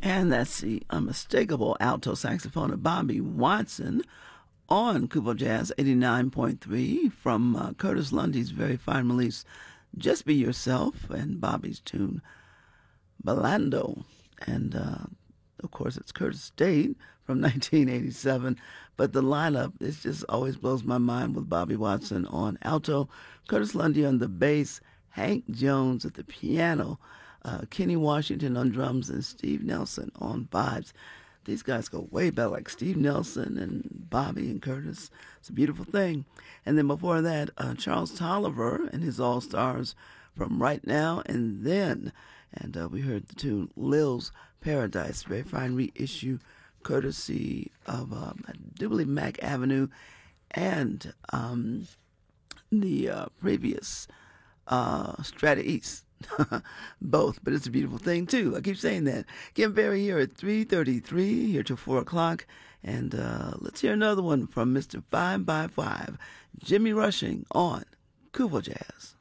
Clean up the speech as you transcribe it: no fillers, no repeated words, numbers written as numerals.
And that's the unmistakable alto saxophone of Bobby Watson on Kubo Jazz 89.3 from Curtis Lundy's very fine release, Just Be Yourself, and Bobby's tune, Belando. And, of course, it's Curtis State from 1987. But the lineup, it just always blows my mind with Bobby Watson on alto, Curtis Lundy on the bass, Hank Jones at the piano, Kenny Washington on drums, and Steve Nelson on vibes. These guys go way back, like Steve Nelson and Bobby and Curtis. It's a beautiful thing. And then before that, Charles Tolliver and his All-Stars from Right Now and Then. And we heard the tune Lil's Paradise, very fine reissue, courtesy of, I do believe, Mack Avenue and the previous Strata East. Both, but it's a beautiful thing too. I keep saying that. Kim Berry here at 3:33, here till 4 o'clock, and let's hear another one from Mr. 5x5, Jimmy Rushing on Kubo Jazz.